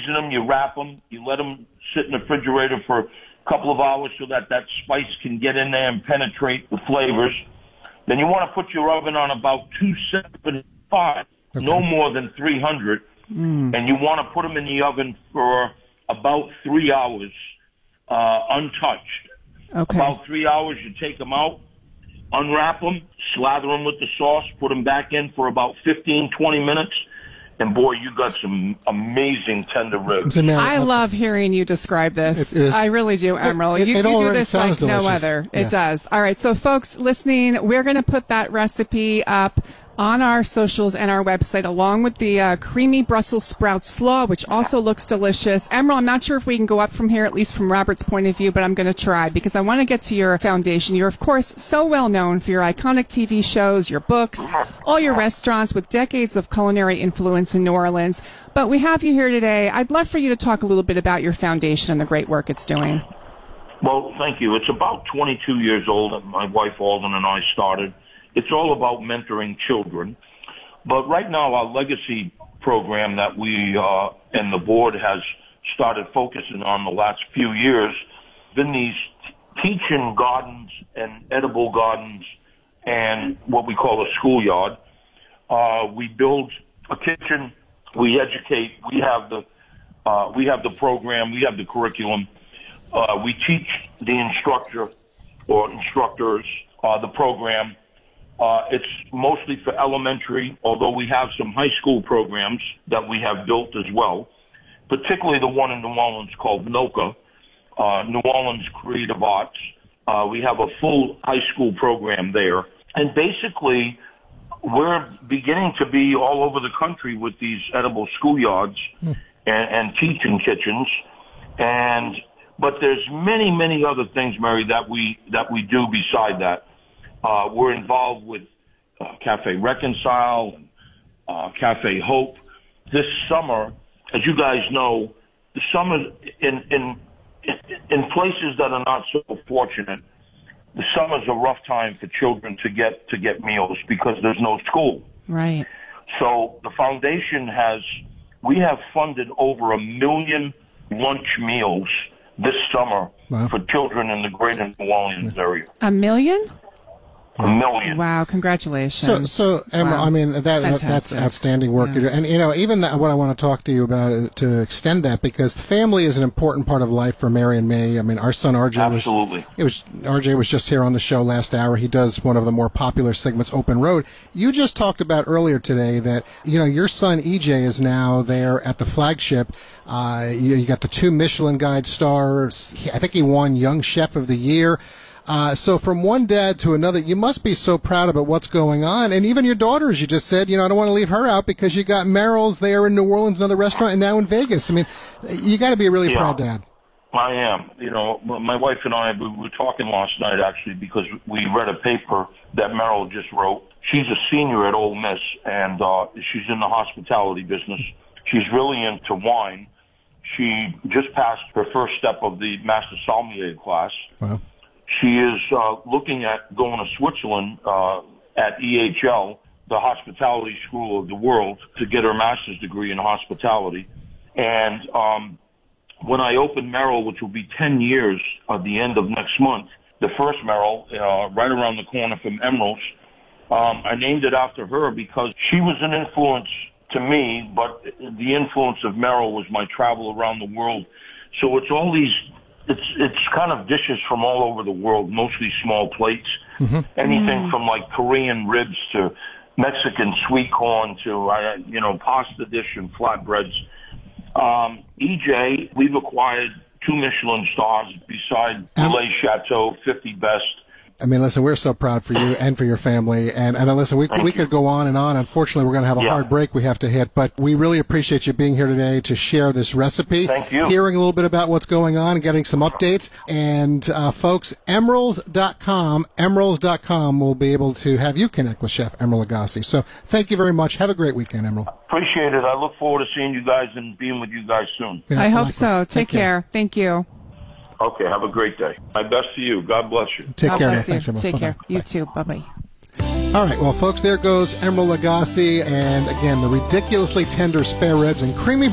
season them, you wrap them, you let them sit in the refrigerator for a couple of hours so that spice can get in there and penetrate the flavors. Then you want to put your oven on about 275, no more than 300, and you want to put them in the oven for about 3 hours, untouched. Okay. About 3 hours, you take them out, unwrap them, slather them with the sauce, put them back in for about 15, 20 minutes, and boy, you got some amazing tender ribs. I love hearing you describe this. I really do, Emeril. You do this like no other. Yeah. It does. All right, so folks listening, we're going to put that recipe up on our socials and our website, along with the creamy Brussels sprout slaw, which also looks delicious. Emeril, I'm not sure if we can go up from here, at least from Robert's point of view, but I'm going to try because I want to get to your foundation. You're, of course, so well known for your iconic TV shows, your books, all your restaurants with decades of culinary influence in New Orleans. But we have you here today. I'd love for you to talk a little bit about your foundation and the great work it's doing. Well, thank you. It's about 22 years old, and my wife Alden and I started. It's all about mentoring children. But right now, our legacy program that we and the board has started focusing on the last few years been these teaching gardens and edible gardens and what we call a schoolyard. We build a kitchen. We educate. We have the program. We have the curriculum. We teach the instructor or instructors the program. It's mostly for elementary, although we have some high school programs that we have built as well, particularly the one in New Orleans called NOCA, New Orleans Creative Arts. We have a full high school program there. And basically, we're beginning to be all over the country with these edible schoolyards and teaching kitchens. But there's many, many other things, Mary, that we do beside that. We're involved with Cafe Reconcile, Cafe Hope. This summer, as you guys know, the summer in places that are not so fortunate, the summer's a rough time for children to get meals because there's no school. Right. So the foundation we have funded over 1 million lunch meals this summer for children in the greater New Orleans area. 1 million? 1 million. Wow, congratulations. So Emma, wow. I mean, that's outstanding work. Yeah. And, even what I want to talk to you about is to extend that, because family is an important part of life for Mary and me. I mean, our son RJ RJ was just here on the show last hour. He does one of the more popular segments, Open Road. You just talked about earlier today that, your son EJ is now there at the flagship. You got the 2 Michelin Guide stars. I think he won Young Chef of the Year. So from one dad to another, you must be so proud about what's going on. And even your daughter, as you just said, I don't want to leave her out because you got Merrill's there in New Orleans, another restaurant, and now in Vegas. I mean, you got to be a really proud dad. I am. My wife and I, we were talking last night, actually, because we read a paper that Merrill just wrote. She's a senior at Ole Miss, and she's in the hospitality business. She's really into wine. She just passed her first step of the Master Sommelier class. Wow. She is looking at going to Switzerland at EHL, the hospitality school of the world, to get her master's degree in hospitality. And when I open Merrill, which will be 10 years at the end of next month, the first Merrill, right around the corner from Emerald's, I named it after her because she was an influence to me, but the influence of Merrill was my travel around the world. So it's all these... It's kind of dishes from all over the world, mostly small plates. Mm-hmm. Anything from like Korean ribs to Mexican sweet corn to pasta dish and flatbreads. EJ, we've acquired 2 Michelin stars beside Le Chateau, 50 Best. I mean, listen, we're so proud for you and for your family. And listen, we could go on and on. Unfortunately, we're going to have a hard break we have to hit. But we really appreciate you being here today to share this recipe. Thank you. Hearing a little bit about what's going on and getting some updates. And, folks, Emerils.com will be able to have you connect with Chef Emeril Lagasse. So thank you very much. Have a great weekend, Emeril. Appreciate it. I look forward to seeing you guys and being with you guys soon. Yeah, I hope so. Take care. Thank you. Okay, have a great day. My best to you. God bless you. Take care. Bless you. Thanks, Emeril. Take Bye-bye. care. You too. Bye-bye. All right, well, folks, there goes Emeril Lagasse, and again, the ridiculously tender spare ribs and creamy